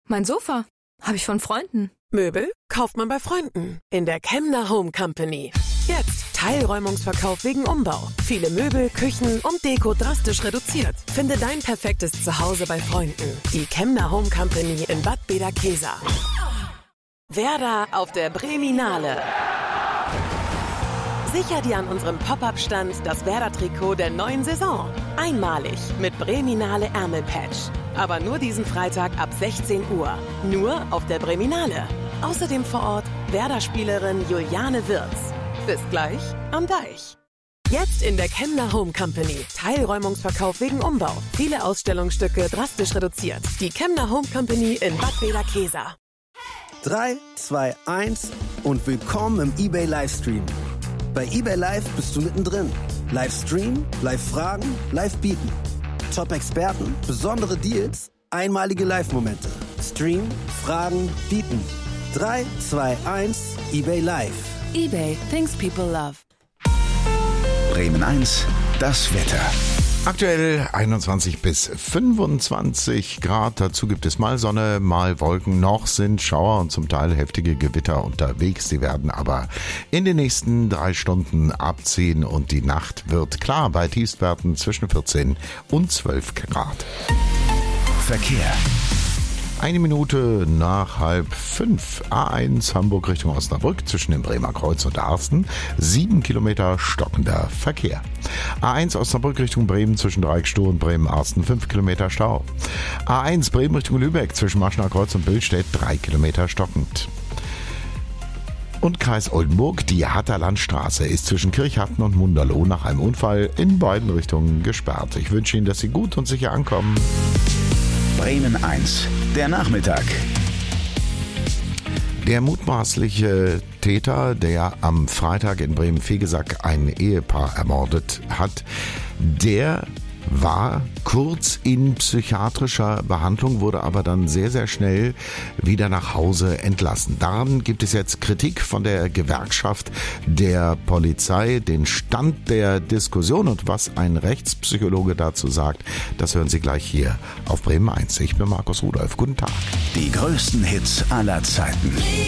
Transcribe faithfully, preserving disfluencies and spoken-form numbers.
Mein Sofa. Habe ich von Freunden. Möbel kauft man bei Freunden. In der Kemner Home Company. Jetzt Teilräumungsverkauf wegen Umbau. Viele Möbel, Küchen und Deko drastisch reduziert. Finde dein perfektes Zuhause bei Freunden. Die Kemner Home Company in Bad Bederkesa. Werder auf der Breminale. Sicher dir an unserem Pop-Up-Stand das Werder-Trikot der neuen Saison. Einmalig mit Breminale Ärmelpatch. Aber nur diesen Freitag ab sechzehn Uhr. Nur auf der Breminale. Außerdem vor Ort Werder-Spielerin Juliane Wirz. Bis gleich am Deich. Jetzt in der Kemner Home Company. Teilräumungsverkauf wegen Umbau. Viele Ausstellungsstücke drastisch reduziert. Die Kemner Home Company in Bad Bederkesa. drei, zwei, eins und willkommen im eBay Livestream. Bei eBay Live bist du mittendrin. Livestream, Live-Fragen, Live-Bieten. Top-Experten, besondere Deals, einmalige Live-Momente. Stream, Fragen, Bieten. drei, zwei, eins, eBay Live. eBay, things people love. Bremen eins, das Wetter. Aktuell einundzwanzig bis fünfundzwanzig Grad, dazu gibt es mal Sonne, mal Wolken, noch sind Schauer und zum Teil heftige Gewitter unterwegs. Die werden aber in den nächsten drei Stunden abziehen und die Nacht wird klar bei Tiefstwerten zwischen vierzehn und zwölf Grad. Verkehr. Eine Minute nach halb fünf. A eins Hamburg Richtung Osnabrück zwischen dem Bremer Kreuz und Arsten. Sieben Kilometer stockender Verkehr. A eins Osnabrück Richtung Bremen zwischen Dreieckstoh und Bremen-Arsten. Fünf Kilometer Stau. A eins Bremen Richtung Lübeck zwischen Marschner Kreuz und Billstedt. Drei Kilometer stockend. Und Kreis Oldenburg, die Hatterlandstraße ist zwischen Kirchhatten und Munderloh nach einem Unfall in beiden Richtungen gesperrt. Ich wünsche Ihnen, dass Sie gut und sicher ankommen. Bremen eins, der Nachmittag. Der mutmaßliche Täter, der am Freitag in Bremen-Vegesack ein Ehepaar ermordet hat, der war kurz in psychiatrischer Behandlung, wurde aber dann sehr, sehr schnell wieder nach Hause entlassen. Daran gibt es jetzt Kritik von der Gewerkschaft der Polizei. Den Stand der Diskussion und was ein Rechtspsychologe dazu sagt, das hören Sie gleich hier auf Bremen eins. Ich bin Markus Rudolph. Guten Tag. Die größten Hits aller Zeiten.